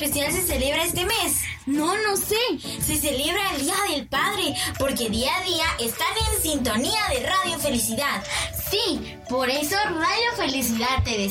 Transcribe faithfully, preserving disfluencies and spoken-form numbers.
especial se celebra este mes? No, no sé. Se celebra el Día del Padre, porque día a día están en sintonía de Radio Felicidad. Sí, por eso Radio Felicidad te desea